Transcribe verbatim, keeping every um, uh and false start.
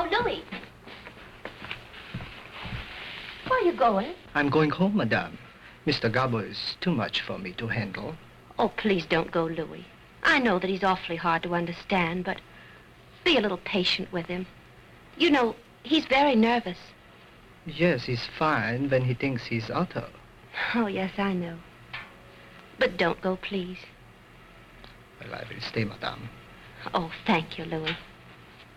Oh, Louis. Where are you going? I'm going home, madame. Mister Gabo is too much for me to handle. Oh, please don't go, Louis. I know that he's awfully hard to understand, but be a little patient with him. You know, he's very nervous. Yes, he's fine when he thinks he's Otto. Oh, yes, I know. But don't go, please. Well, I will stay, madame. Oh, thank you, Louis.